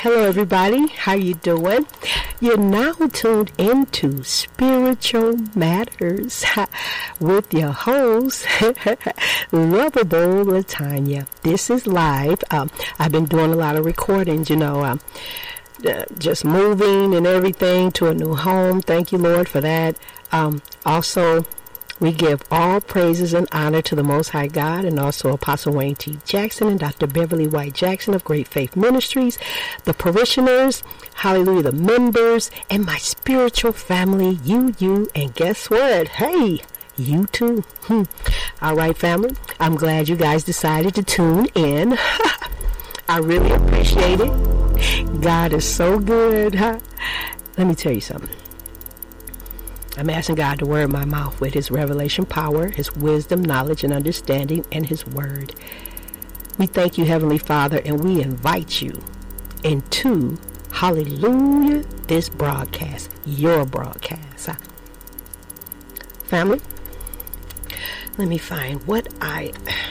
Hello everybody, how you doing? You're now tuned into Spiritual Matters with your host, Lovable Latanya. This is live. I've been doing a lot of recordings, just moving and everything to a new home. Thank you, Lord, for that. Also, we give all praises and honor to the Most High God, and also Apostle Wayne T. Jackson and Dr. Beverly White Jackson of Great Faith Ministries, the parishioners, hallelujah, the members, and my spiritual family, you, and guess what? Hey, you too. All right, family, I'm glad you guys decided to tune in. I really appreciate it. God is so good. Let me tell you something. I'm asking God to word my mouth with His revelation power, His wisdom, knowledge, and understanding, and His word. We thank you, Heavenly Father, and we invite you into, hallelujah, this broadcast, your broadcast. Family, let me find what where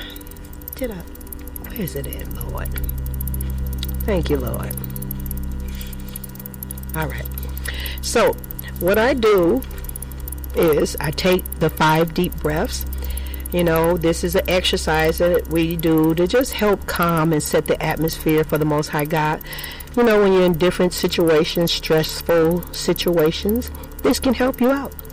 is it at, Lord? Thank you, Lord. All right. So, what I do is I take the 5 deep breaths. This is an exercise that we do to just help calm and set the atmosphere for the Most High God. When you're in different situations, stressful situations, this can help you out.